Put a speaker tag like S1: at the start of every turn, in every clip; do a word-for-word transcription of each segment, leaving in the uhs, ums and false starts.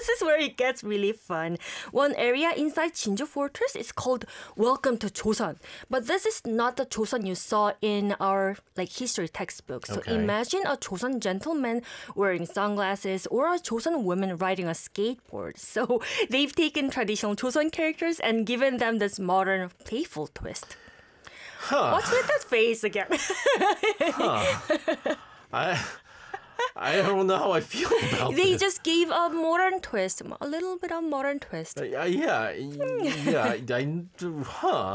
S1: this is where it gets really fun. One area inside Jinju Fortress is called Welcome to Joseon. But this is not the Joseon you saw in our like history textbooks. So
S2: Okay.
S1: imagine a Joseon gentleman wearing sunglasses or a Joseon woman riding a skateboard. So they've taken traditional Joseon characters and given them this modern, playful twist.
S2: Huh.
S1: What's with that face again?
S2: Huh. I I don't know how I feel about
S1: They
S2: this.
S1: just gave a modern twist, a little bit of modern twist.
S2: Uh, yeah, yeah, I, huh.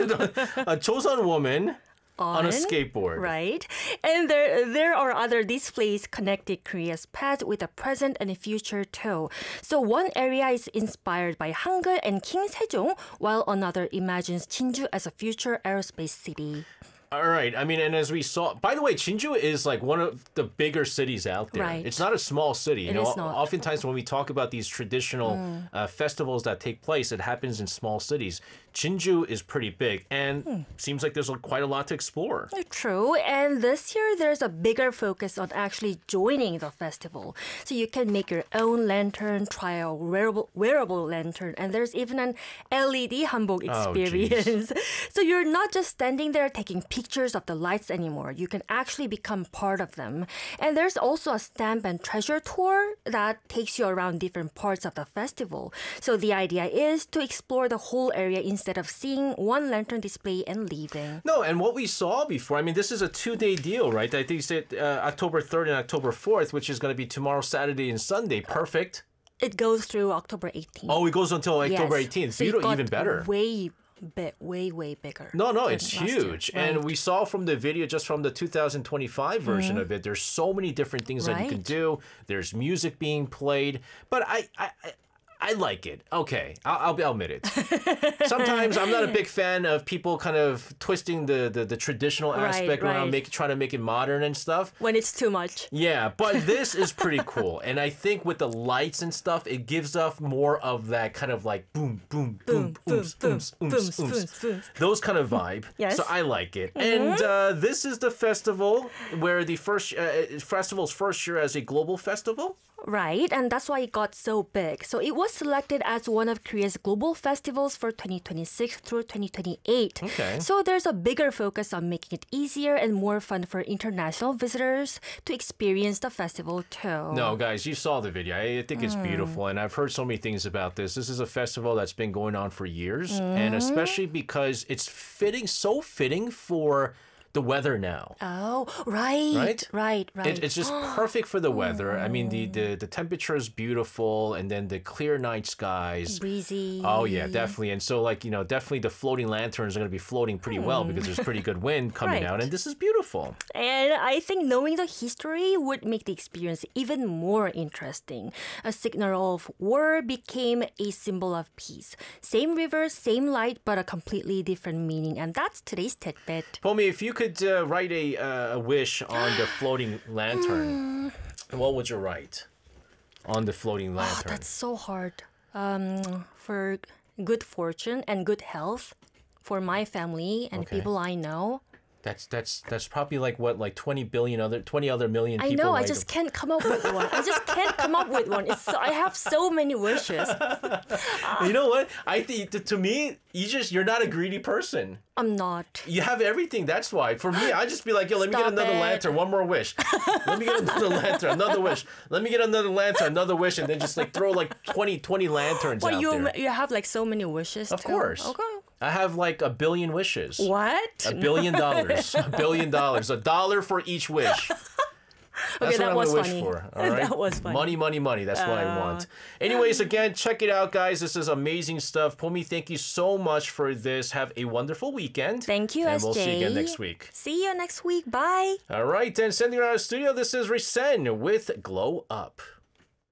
S2: A Joseon woman on a skateboard.
S1: Right. And there there are other displays connecting Korea's past with the present and future too. So one area is inspired by Hangul and King Sejong, while another imagines Jinju as a future aerospace city.
S2: All right. I mean, and as we saw, by the way, Jinju is like one of the bigger cities out there.
S1: Right.
S2: It's not a small city. You
S1: It
S2: know,
S1: is not.
S2: oftentimes when we talk about these traditional uh, festivals that take place, it happens in small cities. Jinju is pretty big and seems like there's a, quite a lot to explore.
S1: True, and this year there's a bigger focus on actually joining the festival. So you can make your own lantern, try a wearable, wearable lantern, and there's even an L E D hanbok
S2: Oh, geez.
S1: experience. So you're not just standing there taking pictures of the lights anymore. You can actually become part of them. And there's also a stamp and treasure tour that takes you around different parts of the festival. So the idea is to explore the whole area instead of seeing one lantern display and leaving.
S2: No, and what we saw before, I mean, this is a two-day deal, right? I think you said uh, October third and October fourth, which is going to be tomorrow, Saturday, and Sunday. Perfect.
S1: It goes through October eighteenth.
S2: Oh, it goes until October
S1: Yes.
S2: eighteenth.
S1: So it
S2: Beautiful,
S1: got
S2: even better.
S1: Way, bit, way, way bigger.
S2: No, no,
S1: than
S2: it's
S1: last year.
S2: huge. And
S1: Right.
S2: we saw from the video, just from the two thousand twenty-five version of it, there's so many different things that you can
S1: Right.
S2: do. There's music being played. But I, I, I I like it. Okay, I'll, I'll, I'll admit it. Sometimes I'm not a big fan of people kind of twisting the, the, the traditional
S1: Right,
S2: aspect around,
S1: right.
S2: make, trying to make it modern and stuff.
S1: When it's too much.
S2: Yeah, but this is pretty cool. And I think with the lights and stuff, it gives off more of that kind of like boom, boom, boom,
S1: Boom,
S2: ooms,
S1: boom,
S2: ooms,
S1: boom,
S2: ooms,
S1: boom,
S2: ooms.
S1: boom, boom.
S2: Those kind of vibe.
S1: Yes.
S2: So I like it. And uh, this is the festival where the first uh, festival's first year as a global festival.
S1: Right, and that's why it got so big. So it was selected as one of Korea's global festivals for twenty twenty-six through twenty twenty-eight.
S2: Okay.
S1: So there's a bigger focus on making it easier and more fun for international visitors to experience the festival too.
S2: No, guys, you saw the video. I think it's beautiful, and I've heard so many things about this. This is a festival that's been going on for years, and especially because it's fitting, so fitting for the weather now.
S1: Oh, right,
S2: Right?
S1: right, right.
S2: It, it's just perfect for the weather. I mean, the, the, the temperature is beautiful, and then the clear night skies.
S1: Breezy.
S2: Oh, yeah, definitely. And so, like, you know, definitely the floating lanterns are going to be floating pretty well because there's pretty good wind coming
S1: Right.
S2: out, and this is beautiful.
S1: And I think knowing the history would make the experience even more interesting. A signal of war became a symbol of peace. Same river, same light, but a completely different meaning. And that's today's tidbit.
S2: Pomi, if you could uh, write a, uh, a wish on the floating lantern, what would you write on the floating
S1: Oh,
S2: lantern?
S1: that's so hard. Um, for good fortune and good health for my family and
S2: Okay.
S1: people I know.
S2: That's that's that's probably like what, like twenty billion other twenty other million
S1: I
S2: people.
S1: know, I
S2: might
S1: just
S2: have-
S1: can't come up with one. I just can't come up with one. It's so, I have so many wishes.
S2: You know what? I think to, to me, you just you're not a greedy person.
S1: I'm not.
S2: You have everything. That's why. For me, I just be like, yo, let me
S1: Stop
S2: get another
S1: it.
S2: lantern. One more wish. Let me get another lantern. Another wish. Let me get another lantern. Another wish, and then just like throw like twenty, twenty lanterns
S1: Well,
S2: out
S1: you
S2: there.
S1: you have like so many wishes.
S2: Of
S1: too.
S2: course.
S1: Okay.
S2: I have like a billion wishes.
S1: What?
S2: A billion dollars. A billion dollars. A dollar for each wish. That's
S1: Okay,
S2: what
S1: that
S2: I'm
S1: was
S2: gonna
S1: funny.
S2: wish for. All right.
S1: That was funny.
S2: Money, money, money. That's what I want. Anyways, again, check it out, guys. This is amazing stuff. Pomi, thank you so much for this. Have a wonderful weekend.
S1: Thank you,
S2: and
S1: S J.
S2: we'll see you again next week.
S1: See you next week. Bye.
S2: All right, then sending you out of the studio. This is Risen with Glow Up.